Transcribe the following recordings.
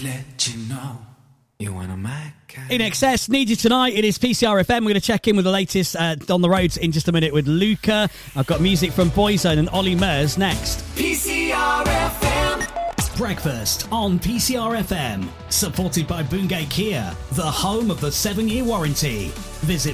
to let you know you want my kind. In excess, need you tonight. It is PCR FM. We're going to check in with the latest on the roads in just a minute with Luca. I've got music from Boyzone and Ollie Murs next. PCR FM. Breakfast on PCR FM, supported by Boongate Kia, the home of the 7-year warranty. Visit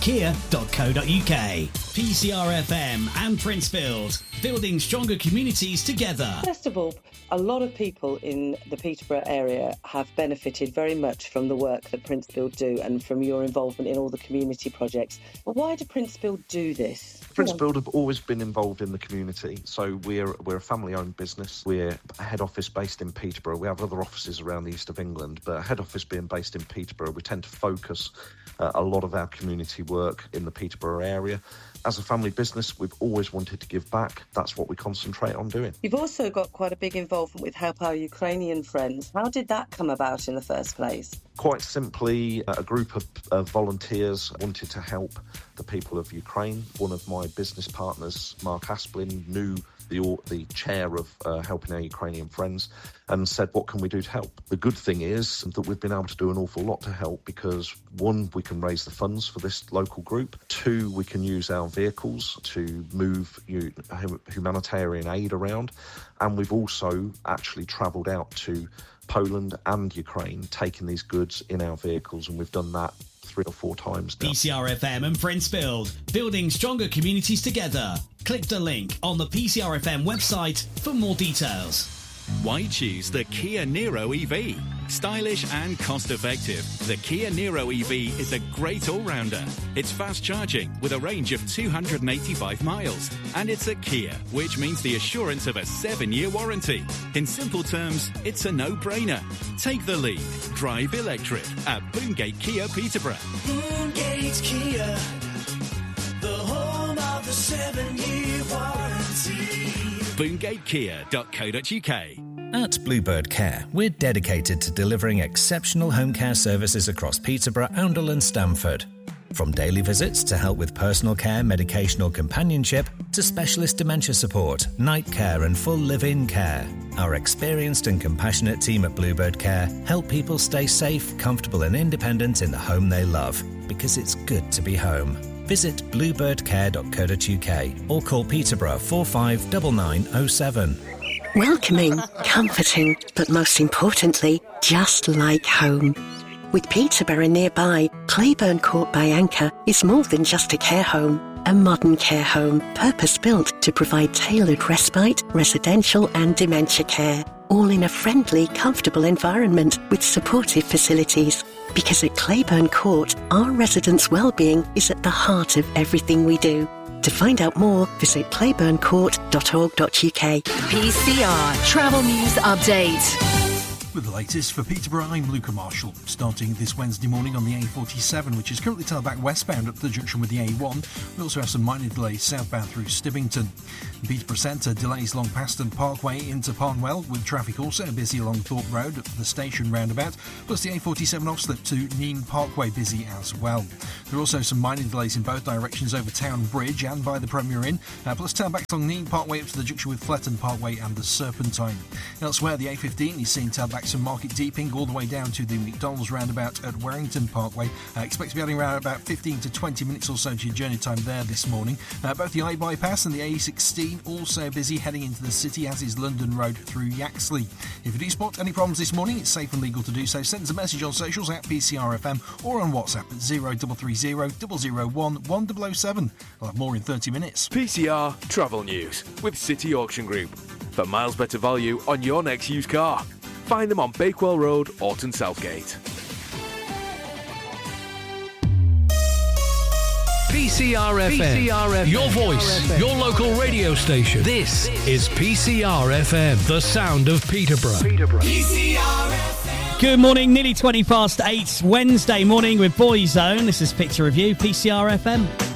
boongatekia.co.uk. PCR FM and Princefield, building stronger communities together. First of all, a lot of people in the Peterborough area have benefited very much from the work that Princefield do and from your involvement in all the community projects. But why do Princefield do this? Princefield have always been involved in the community, so we're a family-owned business. We're a head office based in Peterborough. We have other offices around the east of England, but a head office being based in Peterborough, we tend to focus a lot of our community work in the Peterborough area. As a family business, we've always wanted to give back. That's what we concentrate on doing. You've also got quite a big involvement with Help Our Ukrainian Friends. How did that come about in the first place? Quite simply, a group of volunteers wanted to help the people of Ukraine. One of my business partners, Mark Asplin, knew the chair of Helping Our Ukrainian Friends and said, what can we do to help? The good thing is that we've been able to do an awful lot to help because, one, we can raise the funds for this local group. Two, we can use our vehicles to move humanitarian aid around. And we've also actually travelled out to Poland and Ukraine, taking these goods in our vehicles, and we've done that 3 or 4 times now. PCR FM and Princefield, building stronger communities together. Click the link on the PCR FM website for more details. Why choose the Kia Niro EV? Stylish and cost-effective, the Kia Niro EV is a great all-rounder. It's fast charging with a range of 285 miles. And it's a Kia, which means the assurance of a 7-year warranty. In simple terms, it's a no-brainer. Take the lead. Drive electric at Boongate Kia Peterborough. Boongate Kia, the home of the 7-year warranty. boongatekia.co.uk. At Bluebird Care, we're dedicated to delivering exceptional home care services across Peterborough, Oundle and Stamford. From daily visits to help with personal care, medication or companionship, to specialist dementia support, night care and full live-in care. Our experienced and compassionate team at Bluebird Care help people stay safe, comfortable and independent in the home they love, because it's good to be home. Visit bluebirdcare.co.uk or call Peterborough 459907. Welcoming, comforting, but most importantly, just like home. With Peterborough nearby, Claiborne Court by Anchor is more than just a care home. A modern care home, purpose-built to provide tailored respite, residential and dementia care. All in a friendly, comfortable environment with supportive facilities. Because at Claiborne Court, our residents' well-being is at the heart of everything we do. To find out more, visit claibornecourt.org.uk. PCR Travel News Update. With the latest for Peterborough, I'm Luca Marshall. Starting this Wednesday morning on the A47, which is currently tailed back westbound up to the junction with the A1. We also have some minor delays southbound through Stibbington. Peterborough Centre, delays along Paston Parkway into Parnwell, with traffic also busy along Thorpe Road at the station roundabout, plus the A47 off-slip to Neen Parkway busy as well. There are also some minor delays in both directions over Town Bridge and by the Premier Inn, plus tailback along Neen Parkway up to the junction with Fletton Parkway and the Serpentine. Elsewhere, the A15 is seen tailback from Market Deeping all the way down to the McDonald's roundabout at Warrington Parkway. Expect to be adding around about 15 to 20 minutes or so to your journey time there this morning. Both the I-bypass and the A16 also busy heading into the city, as is London Road through Yaxley. If you do spot any problems this morning, it's safe and legal to do so. Send us a message on socials at PCRFM or on WhatsApp at 0330 001 1007. We'll have more in 30 minutes. PCR Travel News with City Auction Group. For miles better value on your next used car. Find them on Bakewell Road, Orton Southgate. PCR FM, your voice, your local radio station. This is PCR FM, the sound of Peterborough. PCR FM. Good morning, nearly 20 past 8, Wednesday morning with Boyzone. This is Picture Review, PCR FM.